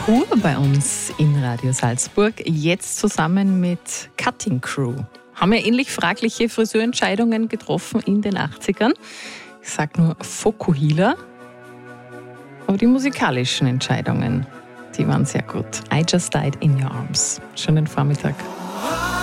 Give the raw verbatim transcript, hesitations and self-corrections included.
Kur bei uns in Radio Salzburg, jetzt zusammen mit Cutting Crew. Haben ja ähnlich fragliche Friseurentscheidungen getroffen in den achtzigern. Ich sag nur Fokuhila. Aber die musikalischen Entscheidungen, die waren sehr gut. I Just Died in Your Arms. Schönen Vormittag.